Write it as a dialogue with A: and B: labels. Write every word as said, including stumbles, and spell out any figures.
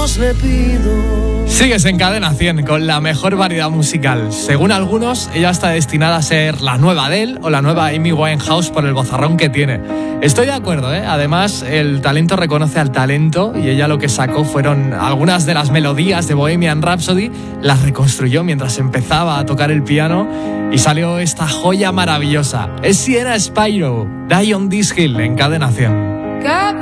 A: Dios le pido.
B: Sigues en Cadena cien con la mejor variedad musical. Según algunos, ella está destinada a ser la nueva Adele o la nueva Amy Winehouse por el vozarrón que tiene. Estoy de acuerdo, ¿eh? Además, el talento reconoce al talento y ella lo que sacó fueron algunas de las melodías de Bohemian Rhapsody, las reconstruyó mientras empezaba a tocar el piano y salió esta joya maravillosa. Es Sienna Spiro, Die on This Hill en Cadena cien.